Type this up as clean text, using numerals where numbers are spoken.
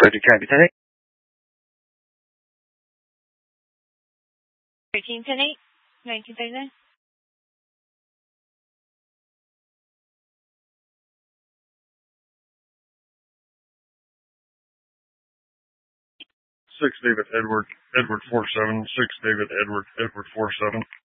Ready, copy, 1310-8, 1939. 6 David Edward 47, 6 David Edward 47.